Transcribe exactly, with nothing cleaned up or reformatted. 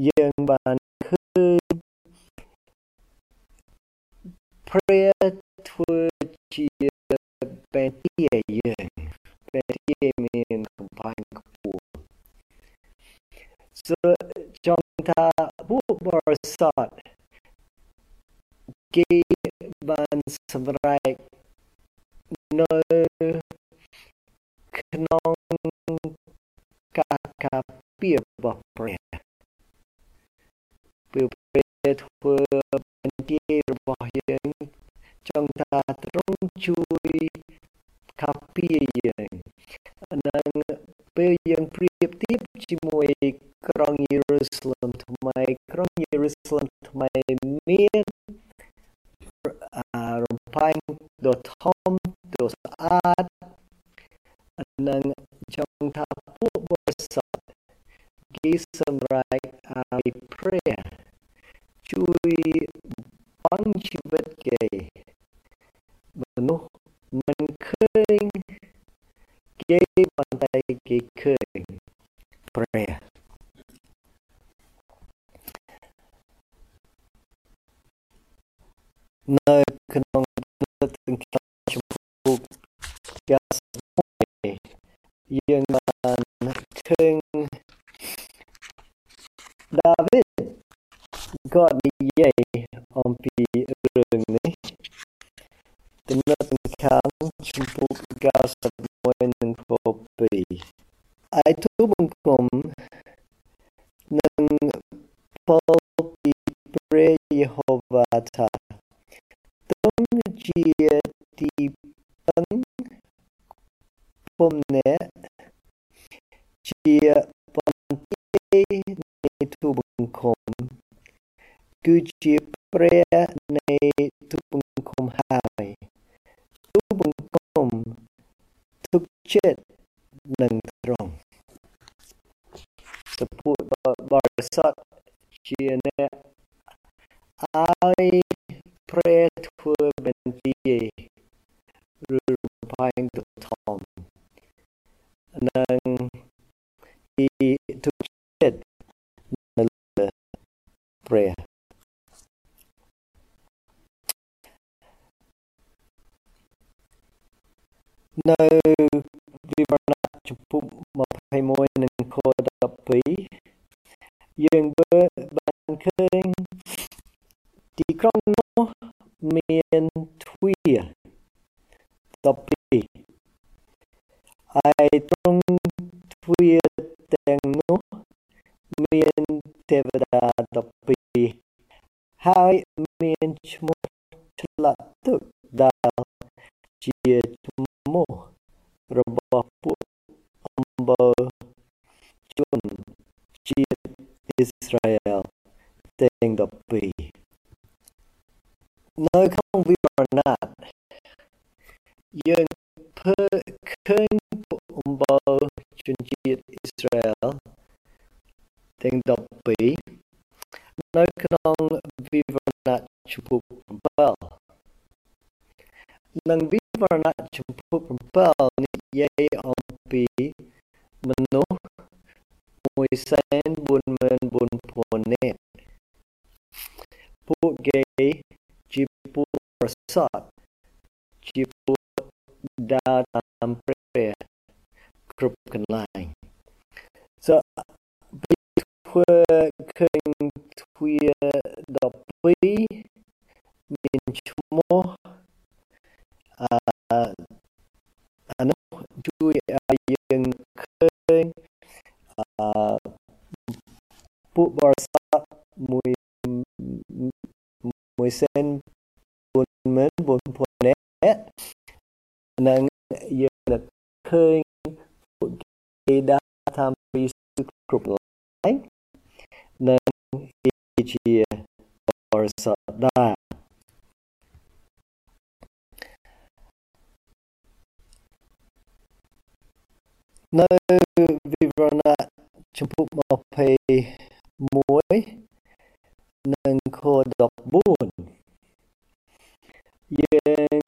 យើងបានឃើញព្រះធ្វើជាបែបជាយើងបែបជាមានកំផែងខ្ពស់ so ចង់ថាពួកបរិស័ទគេបានសម្រេចនៅក្នុងការការពាររបស់ព្រះពេលព្រះធ្វើបញ្ជារបស់យើងចង់ថាទ្រង់ជួយការពារយើងនិងពេលយើងប្រៀបធៀបជាមួយក្រុងយេរូសាឡឹមថ្មីក្រុងយេរូសាឡឹមថ្មីមានរំផែងដ៏ធំដ៏ស្អាតនិងចង់ថាពួកបរិស័ទគេសម្រេចឲ្យព្រះជួយបានជីវិតគេមនុស្សមិនឃើញគេប៉ុន្តែគេឃើញព្រះនៅក្នុងទាំងជំពូកយើងបានឃើញដាវីតក៏និយាយអំពីរឿងនេះទំនុកសំខាន់ជំពូកเก้าสิบเอ็ดនិងខពីរឯទូបង្គំនឹងពោលពីព្រះយេហូវ៉ាថាទ្រង់ជាទីពឹងពំអ្នកជាបន្ទាយនៃទូបង្គំគឺជាព្រះនៃទូបង្គំហើយទូបង្គំទុកចិត្តនឹងទ្រង់សពុទ្ធបរិស័ទជាអ្នកឲ្យព្រះធ្វើបន្ទាយឬផែងទៅធំនិងទីទុកចិត្តនៅលើព្រះនៅវិវរណៈជំពូកยี่สิบเอ็ดនិងខដប់ពីរយើងមើលបានឃើញទីក្រុងនោះមានទ្វារដប់ពីរហើយត្រង់ទ្វារទាំងនោះមានទេវតាដប់ពីរហើយមានឈ្មោះឆ្លាក់ទុកដែលជាឈ្មោះរបស់ពួកអំបូរជនជាតិអ៊ីស្រាអែលទាំងដប់ពីរនៅក្នុងវិវរណៈយើងឃើញពួកអំបូរជនជាតិអ៊ីស្រាអែលទាំងដប់ពីរនៅក្នុងវិវរណៈជំពូកbảyនិងវិវរណៈជំពូកbảyនិយាយអំពីមនុស្សមួយសែនបួនម៉ឺនបួនពាន់នាក់ពួកគេជាពួកប្រសពជាពួកដើរតាមព្រះគ្រប់កន្លែង so ធ្វើឃើញទ្វារដប់ពីរមានឈ្មោះអឺអានោះជួយឲ្យយើងឃើញអឺពួកបរិស័ទមួយមួយសែនបួនម៉ឺនបួនពាន់នាក់និងយើងនឹកឃើញពួកគេដើរតាមពីគ្រប់កន្លែងនិងជាបរិស័ទដែរនៅវិវរណៈជំពូកยี่สิบเอ็ดនិងខដប់បួនយើង